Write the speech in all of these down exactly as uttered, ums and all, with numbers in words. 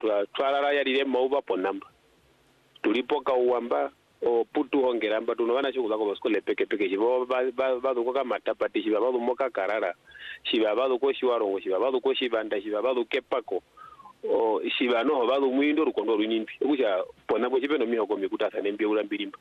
twarara yarire mauba ponamba tulipoka uwamba o putu hongeramba tunovana chukula ko skole peke peke chivo bado ko kamatapati chiva bado moka karara chiva bado ko shiwarongo chiva bado ko shibanda chiva bado kepako o chiva no bado muindo rukondo runimbi ukucha ponambo chipeno miho ko mikuta sanembe ulambirimba.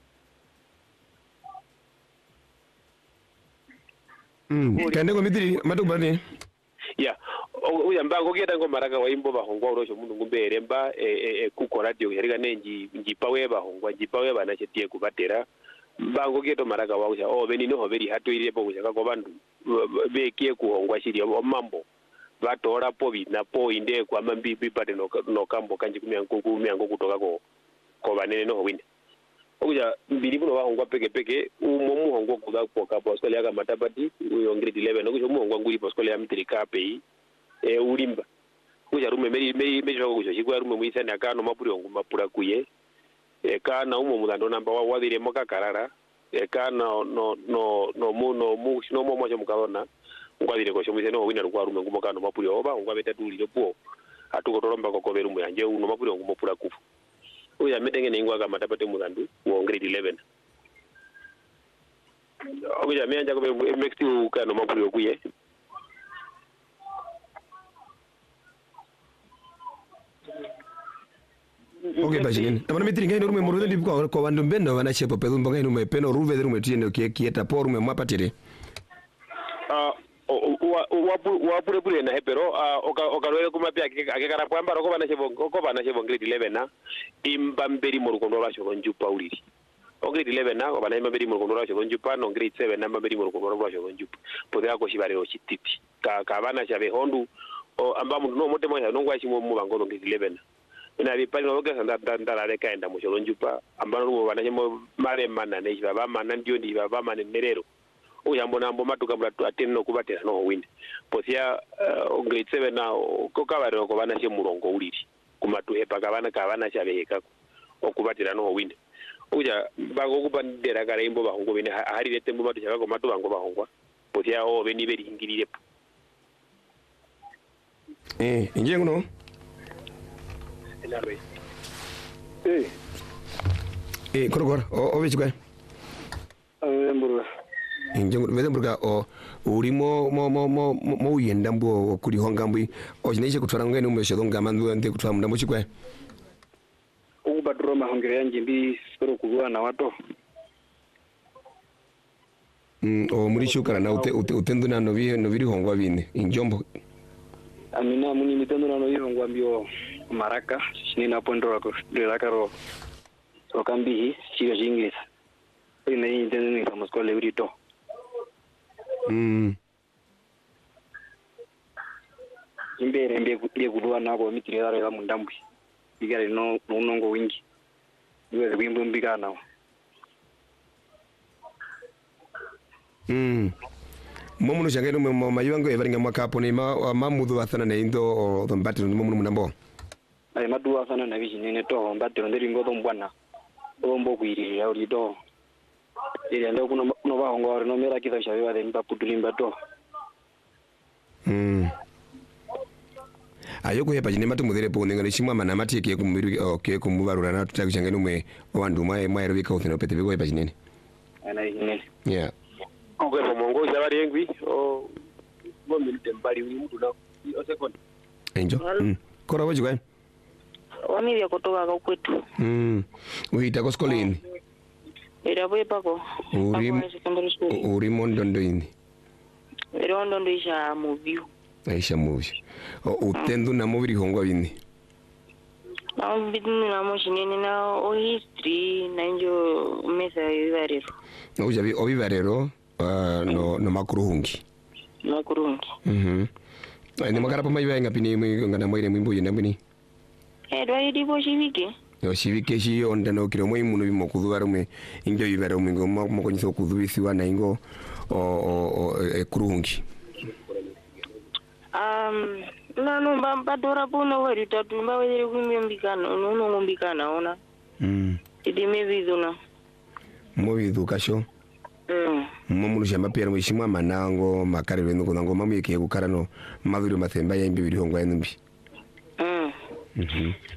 Mm, kande ko mitiri matubane. Ya, uya mbango kieta ngo maraka wa imbo bahongwa urosho mundu ngumbere mba e, e, e kuko radio herika nenji njipawe bahongwa njipawe bana chetie kubatera mbango kieto maraka wa usha oh beni no beri hatu ile po usha ko bandu be kie kuhongwa shiri o mambo batora po bina po inde kwa mambibi pate no no kambo kanji kumyango kumyango kutoka ko ko banene no wine okuja mbiri buno bahongwa peke peke umo muhongwa kuda ko ka po skole ya matabati uyo grade eleven okuja muhongwa nguri po skole ya mtrika pei e ulimba kuja rume meri meri meri ko kuja shigwa rume muisana akano mapuri ongu mapura kuye e kana umo mudando namba wa wadire moka karara e kana no no no mu no mu no mo moja mukabona ngwadire ko shomise no wina rukwa rume ngumo kana mapuri oba ngwabeta tulire po atuko toromba ko koberu mu yanje uno mapuri ongu mapura kufu uya metenge ningwa kama tapate mudandu wo grade eleven okuja meanja ko mexti ukano mapuri okuye. Okay bajinen tamana mitiri ngai rume murude ndi ko ko bandu mbendo wana chepo pedu mbangai rume peno ruve rume tiende ke kieta por rume mwapatire ah wa wa wa pure pure na hepero oka oka roele kuma pia akekara kwamba roko bana chepo ko bana chepo grade eleven na imbamberi murukondo lwa shoro njupa uliri o grade eleven na bana imbamberi murukondo lwa shoro njupa no grade seven na imbamberi murukondo lwa shoro njupa podea ko shibare o chititi ka ka bana chabe hondu o amba mundu no mote moya no ngwa chimo mu bango grade eleven ina bipali no ga sanda ndala le kaenda mu shoro njupa amba no bana chimo mare mana ne baba mana ndio ndi baba mana nerero uya mbona mbo matuka mlatu ateno kubatera no winde posia uh, grade seven na ko kabare ko bana che murongo uliri kumatu epa kabana kabana chabeheka okubatera no winde uja bago kubandera kare imbo bahongo bene hari lete mbo matu chabako matu bango bahongwa posia o beni beri ingirire eh inje ngono elarwe eh eh korogor o o bichwe eh mburu injengo vedemburga o urimo mo mo mo mo uyenda mbo kuri hongambi o jineje kutwara ngene umeshe donga mandu ande kutwara mndambo chikwe ukubadro mahongere yanje mbi soro kuwa na wato mm o muri shukara na ute utendu na no bi no biri hongwa bine injombo amina muni mitendo na no hongwa mbio maraka shini na pondro ko de la caro so kambi siga jingis ina intendo ni famos ko lebrito. Mm. Imbere mbe kutie kudua nako mitiri yare la mundambwi. Bigare no nongo wingi. Niwe wimbo mbigana. Mm. Momu no shangeno mo mayiwango everinga mwakapo ni ma mamudu athana na indo o dombati no momu mundambo. Ai madu athana na vision ne to mbati ndiri ngodo mbwana. Ombo kuiri ya urido. Ile ndio kuna no bahongo no mera kitha shawe de mba putulimba to. Mm. Ayo kuhepa jine matu mudhere po nengani shimwa mana mati ke kumbiru ke kumubarura na tutakushangana umwe wandu mwae mwae robika uthino pete biko hepa jine. Ana jine. Yeah. Onge bomongo jabari engwi o bomi tembali wi mudu na o second. Enjo. Mm. Kora wajwe. Wami vya kutoka kwa kwetu. Mm. Uita ko skolini. Era bwe pako. Uri uri mondondo ini. Era ndondo isha mubiu. Aisha mubi. O utendo na mubiri hongwa bini. Na bidini na moshinene na o history na njo mesa vivarero. Na ujabi obivarero no no makuruhungi. Makurungi. Mhm. Ni makara pa maiwa ngapini ngana mwire mwimbo yenda mbini. Eh dwa yidi bo shivike. Yo shivike shi onda no kiro mwe muno bimo kudhuara mwe injo yivara mwe ngo mkonyiso kudhuisiwa na ingo o o e kuruhungi. Um na no bamba dora puno wari tatu mba were kumbikana no no ngombikana ona. Mm. Idi mevizuna. Movi kasho. Mm. Momu shamba pera mwishimwa manango makare reno kunango mamu yeke kukara no maviro mathemba ya imbi biri hongwa enumbi. Mm. Mhm.